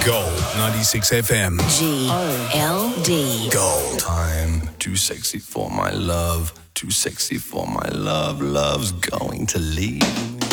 Gold 96 FM. GLD. Gold. Time. Too sexy for my love. Too sexy for my love. Love's going to leave.